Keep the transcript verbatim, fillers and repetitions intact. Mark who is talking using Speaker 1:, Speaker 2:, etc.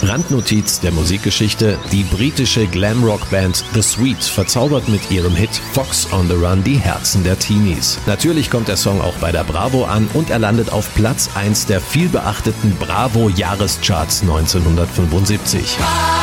Speaker 1: Randnotiz der Musikgeschichte: Die britische Glamrock-Band The Sweet verzaubert mit ihrem Hit Fox on the Run die Herzen der Teenies. Natürlich kommt der Song auch bei der Bravo an und er landet auf Platz eins der vielbeachteten Bravo-Jahrescharts neunzehnhundertfünfundsiebzig.